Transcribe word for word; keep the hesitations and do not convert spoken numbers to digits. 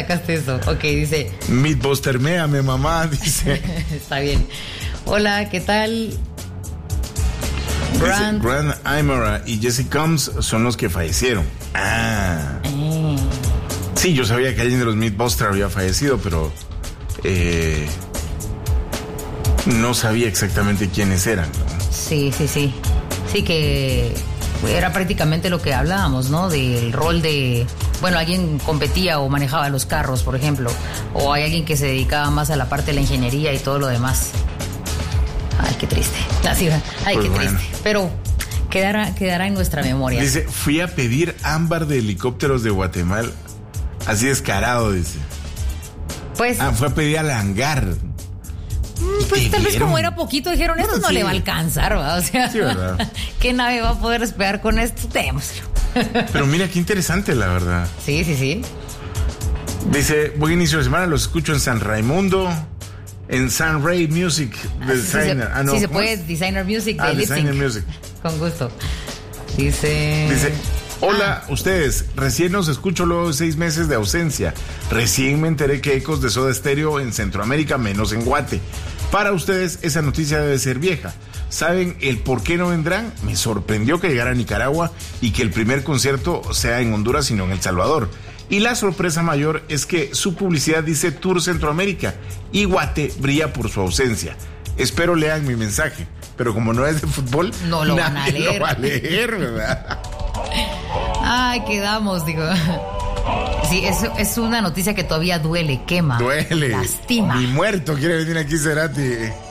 sacaste eso? Ok, dice... Mythbuster, méame, mamá, dice. Está bien. Hola, ¿qué tal? Grant, Grant Imara y Jesse Combs son los que fallecieron. Ah. Eh. Sí, yo sabía que alguien de los Mythbusters había fallecido, pero eh, no sabía exactamente quiénes eran, ¿no? Sí, sí, sí. Sí, que era prácticamente lo que hablábamos, ¿no? Del rol de... Bueno, alguien competía o manejaba los carros, por ejemplo. O hay alguien que se dedicaba más a la parte de la ingeniería y todo lo demás. Ay, qué triste. Así, ay, pues qué bueno. Triste. Pero quedará, quedará en nuestra memoria. Dice, fui a pedir ámbar de helicópteros de Guatemala. Así descarado, dice. Pues... Ah, fue a pedir al hangar. Pues tal vez como era poquito, dijeron, esto bueno, no sí. le va a alcanzar, ¿verdad? O sea, sí, ¿verdad? ¿Qué nave va a poder despegar con esto? Démoslo. Pero mira, qué interesante, la verdad. Sí, sí, sí. Dice, buen inicio de semana, los escucho en San Raimundo, en San Ray Music, Designer. Sí, ah, no, sí se puede, es? Designer Music de ah, Designer Music. Con gusto. Dice... Dice, hola, ah. ustedes, recién os escucho luego de seis meses de ausencia. Recién me enteré que ecos de Soda Stereo en Centroamérica, menos en Guate. Para ustedes, esa noticia debe ser vieja. ¿Saben el por qué no vendrán? Me sorprendió que llegara a Nicaragua y que el primer concierto sea en Honduras y no en El Salvador. Y la sorpresa mayor es que su publicidad dice Tour Centroamérica y Guate brilla por su ausencia. Espero lean mi mensaje, pero como no es de fútbol, no lo van a leer. Lo va a leer, ¿verdad? Ay, quedamos, digo. Sí, es, es una noticia que todavía duele, quema. Duele. Lastima. Ni muerto quiere venir aquí Cerati.